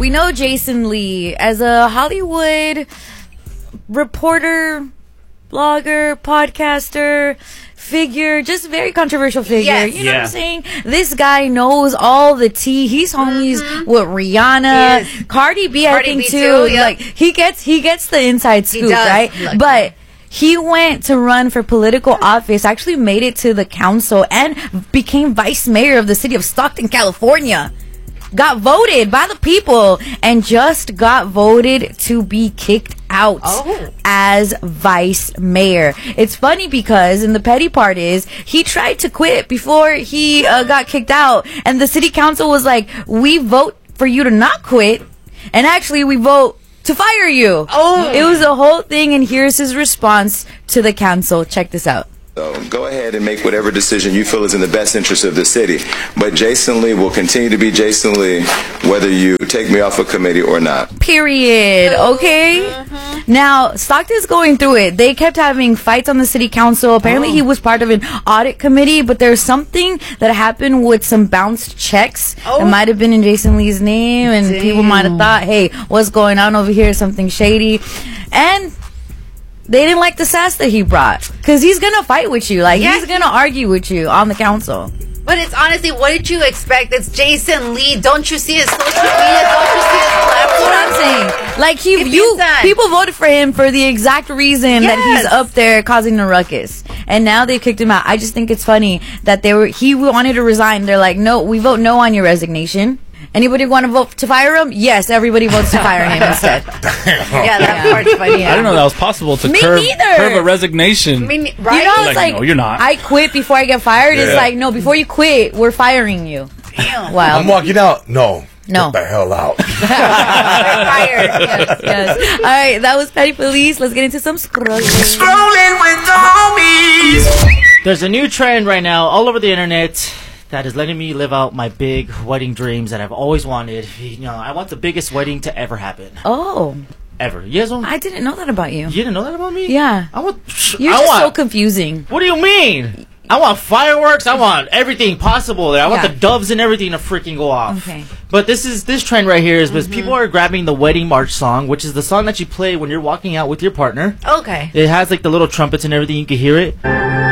we know Jason Lee as a Hollywood reporter, blogger, podcaster, figure, just very controversial figure. Yes. You know what I'm saying? This guy knows all the tea. He's homies with Rihanna, Yes. Cardi B, I Cardi think B too. too, yep. Like he gets the inside scoop, does. right? Look. But he went to run for political office, actually made it to the council, and became vice mayor of the city of Stockton, California. Got voted by the people and just got voted to be kicked out as vice mayor. It's funny because, and the petty part is, he tried to quit before he got kicked out, and the city council was like, we vote for you to not quit, and actually we vote to fire you. It was a whole thing, and here's his response to the council. Check this out. So go ahead and make whatever decision you feel is in the best interest of the city. But Jason Lee will continue to be Jason Lee whether you take me off a committee or not. Period. Okay? Now, Stockton's going through it. They kept having fights on the city council. Apparently, he was part of an audit committee, but there's something that happened with some bounced checks. It might have been in Jason Lee's name, and people might have thought, hey, what's going on over here? Something shady. And they didn't like the sass that he brought, because he's going to fight with you. Like, he's going to argue with you on the council. But it's honestly, what did you expect? It's Jason Lee. Don't you see his social media? Don't you see his platform? That's what I'm saying. Like, people voted for him for the exact reason that he's up there causing the ruckus. And now they kicked him out. I just think it's funny that he wanted to resign. They're like, no, we vote no on your resignation. Anybody want to vote to fire him? Yes, everybody votes to fire him instead. Yeah, that part's funny. I didn't know that was possible to Me curb neither. a resignation. Right? You know, it's like, no, you're not. I quit before I get fired. It's like, no, before you quit, we're firing you. Damn. Wow. I'm walking out. No. No. Get the hell out. Fired. Yes. All right, that was Petty Police. Let's get into some scrolling. Scrolling with the homies. There's a new trend right now all over the internet that is letting me live out my big wedding dreams that I've always wanted. You know, I want the biggest wedding to ever happen. Oh. Ever. You guys don't... I didn't know that about you. You didn't know that about me? Yeah. You're I just want, so confusing. What do you mean? I want fireworks. I want everything possible there. I want the doves and everything to freaking go off. Okay. But this trend right here is because people are grabbing the wedding march song, which is the song that you play when you're walking out with your partner. Okay. It has like the little trumpets and everything. You can hear it.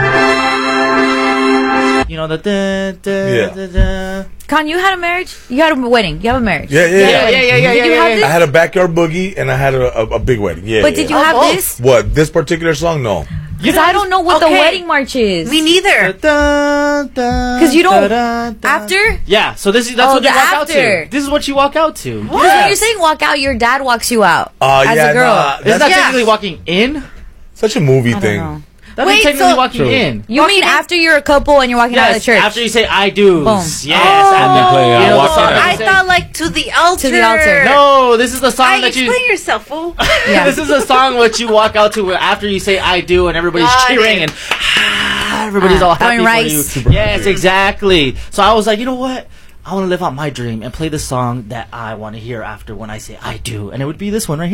You know, the da. Con, you had a marriage? You had a wedding. You have a marriage. Yeah. Did you have this? I had a backyard boogie and I had a big wedding. Yeah. But did you have this? What? This particular song? No. Because I don't know what the wedding march is. Me neither. Because you don't. After? Yeah, so that's what you walk out to. This is what you walk out to. Because when you're saying walk out, your dad walks you out as a girl. Isn't that technically walking in? Such a movie I thing. don't know. That's technically walking in. You mean after you're a couple and you're walking out of the church? After you say I do. Boom. Yes. And then play I thought like to the altar. To the altar. No, this is the song that you... Explain yourself, fool. This is a song which you walk out to after you say I do and everybody's cheering and everybody's all happy for you. Yes, exactly. So I was like, you know what? I want to live out my dream and play the song that I want to hear after when I say I do. And it would be this one right here.